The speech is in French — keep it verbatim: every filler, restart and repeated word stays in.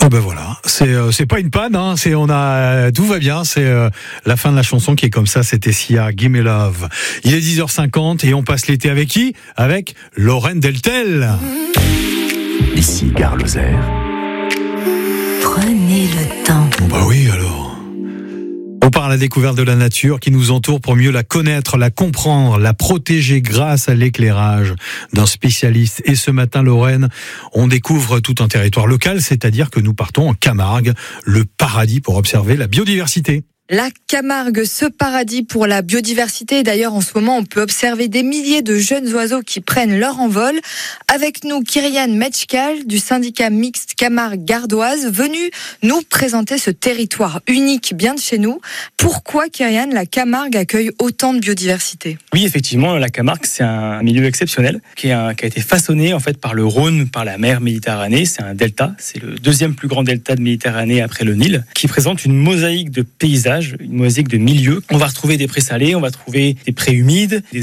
Oh ben voilà, c'est euh, c'est pas une panne, hein, c'est on a tout va bien, c'est euh, la fin de la chanson qui est comme ça. C'était Sia, Gimme Love. Il est dix heures cinquante et on passe l'été avec qui ? Avec Lorraine Deltel. Ici Gare Lozère. Prenez le temps. Bon bah oui alors. On part à la découverte de la nature qui nous entoure pour mieux la connaître, la comprendre, la protéger grâce à l'éclairage d'un spécialiste. Et ce matin, Lorraine, on découvre tout un territoire local, c'est-à-dire que nous partons en Camargue, le paradis pour observer la biodiversité. La Camargue, ce paradis pour la biodiversité. D'ailleurs, en ce moment, on peut observer des milliers de jeunes oiseaux qui prennent leur envol. Avec nous, Kyrian Metchkal, du syndicat mixte Camargue Gardoise, venu nous présenter ce territoire unique bien de chez nous. Pourquoi, Kyrian, la Camargue accueille autant de biodiversité ? Oui, effectivement, la Camargue, c'est un milieu exceptionnel qui a, qui a été façonné en fait par le Rhône, par la mer Méditerranée. C'est un delta, c'est le deuxième plus grand delta de Méditerranée après le Nil, qui présente une mosaïque de paysages, une mosaïque de milieux. On va retrouver des prés salés, on va trouver des prés humides, des